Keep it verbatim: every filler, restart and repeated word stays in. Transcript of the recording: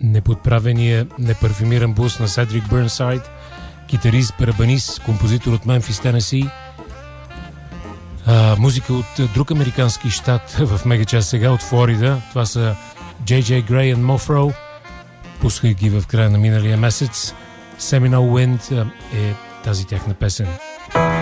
неподправения, непарфюмиран бус на Седрик Бърнсайд, китарист, барабанист, композитор от Мемфис, Тенеси. А, музика от друг американски щат в мегачас сега, от Флорида. Това са Джей Джей Gray и Mofro. Пусках ги в края на миналия месец. Seminole Wind е тази тяхна песен.